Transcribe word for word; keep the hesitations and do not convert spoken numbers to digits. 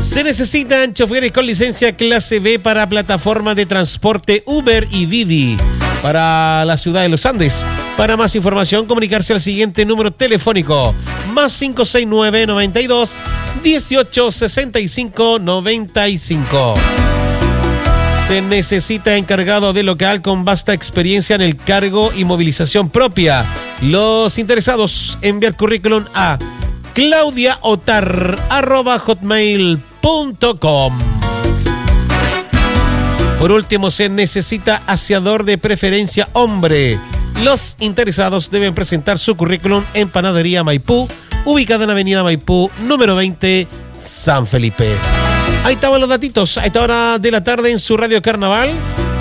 Se necesitan choferes con licencia clase B para plataformas de transporte Uber y Didi para la ciudad de Los Andes. Para más información, comunicarse al siguiente número telefónico: más cinco seis nueve, noventa y dos, dieciocho sesenta y cinco, noventa y cinco. Se necesita encargado de local con vasta experiencia en el cargo y movilización propia. Los interesados, enviar currículum a claudiaotar arroba hotmail punto com. Por último, se necesita aseador de preferencia hombre. Los interesados deben presentar su currículum en Panadería Maipú, ubicada en Avenida Maipú, número veinte, San Felipe. Ahí estaban los datitos a esta hora de la tarde en su Radio Carnaval.